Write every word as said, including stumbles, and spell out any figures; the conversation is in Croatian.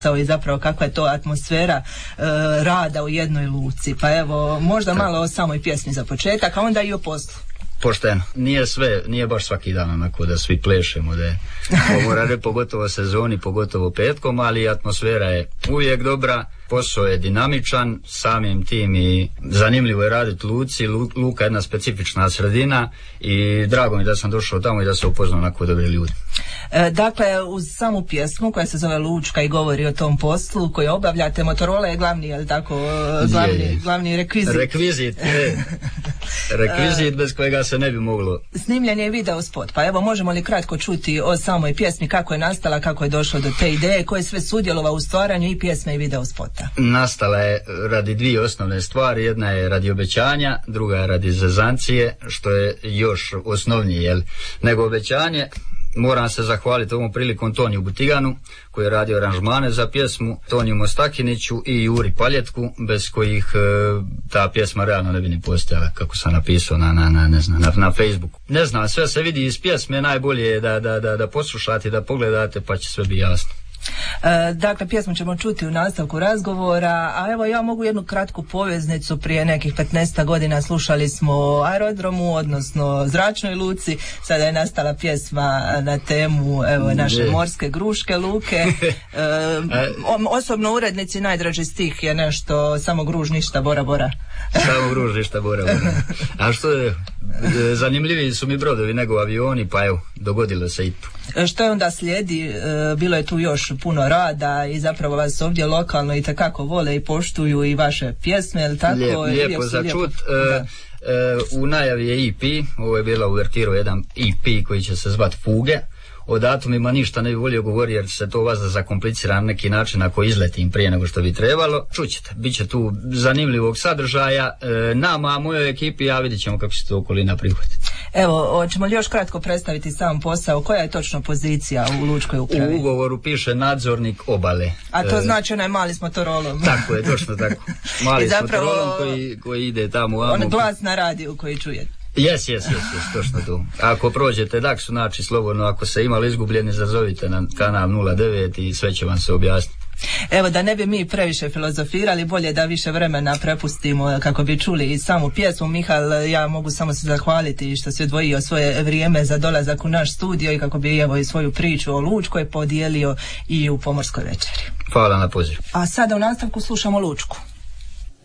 i zapravo kakva je to atmosfera e, rada u jednoj luci. Pa evo, možda malo o samoj pjesmi za početak, a onda i o poslu. Pošteno. Nije sve, nije baš svaki dan onako da svi plešemo, da je pomorare, pogotovo sezoni, pogotovo petkom, ali atmosfera je uvijek dobra, posao je dinamičan, samim tim i zanimljivo je raditi luci, luka je jedna specifična sredina i drago mi da sam došao tamo i da se upoznao onako dobri ljudi. E, dakle, uz samu pjesmu koja se zove Lučka i govori o tom poslu koji obavljate, Motorola je glavni, je li tako, glavni, je, je. glavni rekvizit. Rekvizit, je. Rekvizit bez kojega se ne bi moglo. Snimljen je video spot, pa evo možemo li kratko čuti o samoj pjesmi, kako je nastala, kako je došlo do te ideje, ko je sve sudjelovao u stvaranju i pjesme i video spota? Nastala je radi dvije osnovne stvari, jedna je radi obećanja, druga je radi zezancije, što je još osnovnije, jel, nego obećanje. Moram se zahvaliti ovom prilikom Toniju Butiganu koji je radio aranžmane za pjesmu, Toniju Mostakiniću i Juri Paljetku, bez kojih e, ta pjesma realno ne bi ni postojala, kako sam napisao na, na, na, ne znam, na, na Facebooku. Ne znam, sve se vidi iz pjesme, najbolje je da, da, da, da poslušate, da pogledate, pa će sve biti jasno. E, dakle, pjesmu ćemo čuti u nastavku razgovora, a evo ja mogu jednu kratku poveznicu. Prije nekih petnaest godina slušali smo o aerodromu, odnosno zračnoj luci, sada je nastala pjesma na temu evo, naše morske Gruške luke. E, osobno urednici najdraži stih je nešto samo gruž ništa Bora Bora. Samo gruž ništa Bora Bora. A što je, zanimljiviji su mi brodovi nego avioni, pa evo, dogodilo se i tu. Što je onda slijedi? Bilo je tu još puno rada i zapravo vas ovdje lokalno i takako vole i poštuju i vaše pjesme, ili tako? Lijep, lijepo za čut. E, e, u najavi je E P, ovo je bila uvertira jedan E P koji će se zvati Fuge. O datumima ništa ne bi volio govoriti jer se to vas da zakomplicira na neki način ako izletim prije nego što bi trebalo. Čućete, bit će tu zanimljivog sadržaja. E, nama, mojoj ekipi, ja vidjet ćemo kako će to okolina prihvatiti. Evo, hoćemo li još kratko predstaviti sam posao? Koja je točno pozicija u lučkoj upravi? U ugovoru piše nadzornik obale. A to znači onaj mali s Motorolom. Tako je, točno tako. Mali s Motorolom koji, koji ide tamo. On glas na radiju koji čujete. Jes, jes, jes, jes, točno tu. Ako prođete Daksu, znači slobodno, ako se imali izgubljeni, zazovite na kanal nula devet i sve će vam se objasniti. Evo, da ne bi mi previše filozofirali, bolje da više vremena prepustimo kako bi čuli i samu pjesmu. Mihal, ja mogu samo se zahvaliti što si odvojio svoje vrijeme za dolazak u naš studio i kako bi evo i svoju priču o Lučkoj podijelio i u Pomorskoj večeri. Hvala na poziv. A sada u nastavku slušamo Lučku.